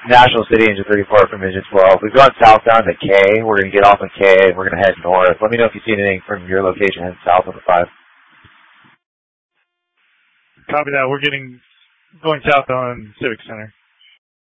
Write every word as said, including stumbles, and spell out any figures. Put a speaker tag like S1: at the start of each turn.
S1: National City, engine thirty-four from engine twelve. We've gone southbound to K. We're going to get off on K, and we're going to head north. Let me know if you see anything from your location heading south on the five.
S2: Copy that. We're getting going south on Civic Center.